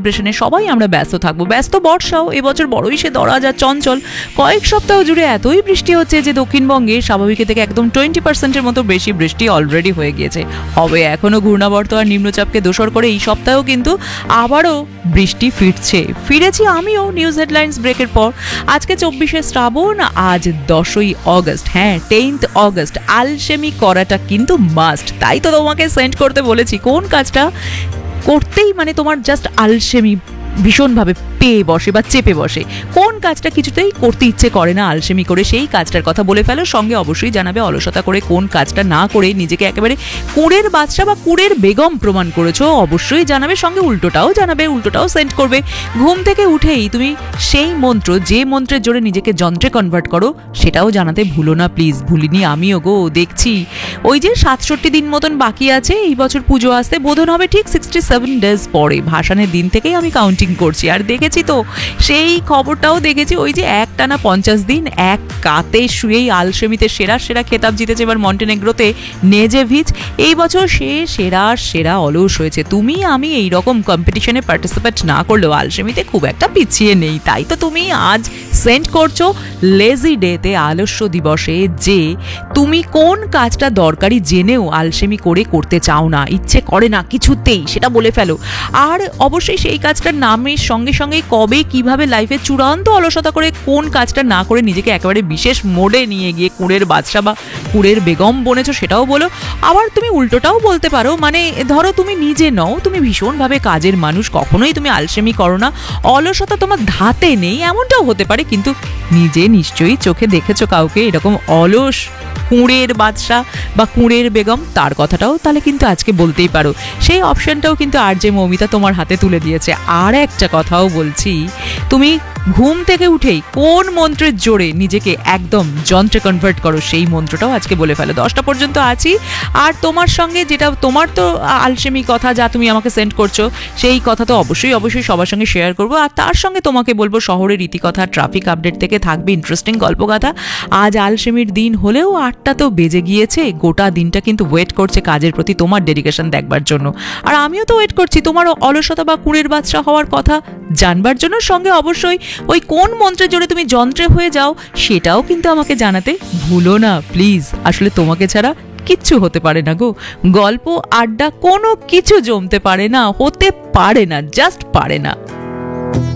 সেলিব্রেশনে সবাই আমরা ব্যস্ত থাকবো। ব্যস্ত বর্ষাও এবছর বড়ই সে দরাজ আর চঞ্চল। কয়েক সপ্তাহ জুড়ে এতই বৃষ্টি হচ্ছে যে দক্ষিণবঙ্গে স্বাভাবিকের থেকে একদম 20% মতো বেশি বৃষ্টি অলরেডি হয়ে গিয়েছে। হবে এখনো ঘূর্ণাবর্ত আর নিম্নচাপকে দোসর করে এই সপ্তাহেও কিন্তু আবারও বৃষ্টি ফিরেছি আমিও নিউজ হেডলাইন্স ব্রেকের পর। আজকে 24শে শ্রাবণ, আজ 10ই অগস্ট। হ্যাঁ, 10th অগস্ট। আলসেমি করাটা কিন্তু মাস্ট, তাই তো তোমাকে সেন্ড করতে বলেছি। কোন কাজটা করতেই মানে তোমার জাস্ট আলসেমি ভীষণভাবে পেয়ে বসে বা চেপে বসে, কোন কাজটা কিছুতেই করতে ইচ্ছে করে না আলসেমি করে, সেই কাজটার কথা বলে ফেলো। সঙ্গে অবশ্যই জানাবে অলসতা করে কোন কাজটা না করে নিজেকে একেবারে কুঁড়ের বাচ্চা বা কুঁড়ের বেগম প্রমাণ করেছো, অবশ্যই জানাবে। সঙ্গে উল্টোটাও জানাবে, উল্টোটাও সেন্ড করবে। ঘুম থেকে উঠেই তুমি সেই মন্ত্র, যে মন্ত্রের জোরে নিজেকে যন্ত্রে কনভার্ট করো, সেটাও জানাতে ভুলো না প্লিজ। ভুলিনি আমিও গো, দেখছি ওই যে 67 দিন মতন বাকি আছে এই বছর পুজো আসতে, বোধন হবে ঠিক 67 ডেজ পরে। ভাসানের দিন থেকেই আমি কাউন্টিং করছি, আর দেখেছি তো সেই খবরটাও দেখেছি, ওই যে একটানা 50 দিন এক কাতে শুয়েই আলসেমিতে সেরা সেরা খেতাব জিতেছে এবার মন্টেনেগ্রোতে নেজেভিচ। এই বছর সে সেরা অলস হয়েছে। তুমি আমি এই রকম কম্পিটিশনে পার্টিসিপেট না করলেও আলসেমিতে খুব একটা পিছিয়ে নেই। তাই তো তুমি আজ সেন্ড করছো লেজি ডেতে, আলস্য দিবসে, যে তুমি কোন কাজটা দরকারি জেনেও আলসেমি করে করতে চাও না, ইচ্ছে করে না কিছুতেই, সেটা বলে ফেলো। আর অবশ্যই সেই কাজটার নামের সঙ্গে সঙ্গে কবে কিভাবে লাইফে চূড়ান্ত অলসতা করে কোন কাজটা না করে নিজেকে একেবারে বিশেষ মোডে নিয়ে গিয়ে কুঁড়ের বাদশা বা কুঁড়ের বেগম বনেছো, সেটাও বলো। আবার তুমি উল্টোটাও বলতে পারো, মানে ধরো তুমি নিজে নও, তুমি ভীষণভাবে কাজের মানুষ, কখনোই তুমি আলসেমি করো না, অলসতা তোমার ধাতে নেই, এমনটাও হতে পারে, কিন্তু নিজে নিশ্চয়ই চোখে দেখেছো কাউকে এরকম অলস কুঁড়ের বাদশা বা কুঁড়ের বেগম, তার কথাটাও তাহলে কিন্তু আজকে বলতেই পারো। সেই অপশনটাও কিন্তু আরজে মৌমিতা তোমার হাতে তুলে দিয়েছে। আর একটা কথাও বলছি, তুমি ঘুম থেকে উঠেই কোন মন্ত্রের জোরে নিজেকে একদম যন্ত্রে কনভার্ট করো, সেই মন্ত্রটাও আজকে বলে ফেলো। 10টা পর্যন্ত আছি, আর তোমার সঙ্গে যেটা তোমার তো আলসেমি কথা যা তুমি আমাকে সেন্ড করছো, সেই কথা তো অবশ্যই সবার সঙ্গে শেয়ার করবো। আর তার সঙ্গে তোমাকে বলবো শহরের রীতিকথা, ট্রাফিক আপডেট থেকে থাকবে ইন্টারেস্টিং গল্পগাথা। আজ আলসেমির দিন হলেও 8টা তো বেজে গিয়েছে, গোটা দিনটা কিন্তু ওয়েট করছে কাজের প্রতি তোমার ডেডিকেশন দেখবার জন্য। আর আমিও তো ওয়েট করছি তোমার অলসতা বা কুঁড়ের বাচ্চা হওয়ার কথা জানবার জন্য। সঙ্গে অবশ্যই ওই কোন মন্ত্রের জোরে তুমি যন্ত্রে হয়ে যাও, সেটাও কিন্তু আমাকে জানাতে ভুলো না প্লিজ। আসলে তোমাকে ছাড়া কিচ্ছু হতে পারে না গো, গল্প আড্ডা কোনো কিছু জমতে পারে না, হতে পারে না, জাস্ট পারে না।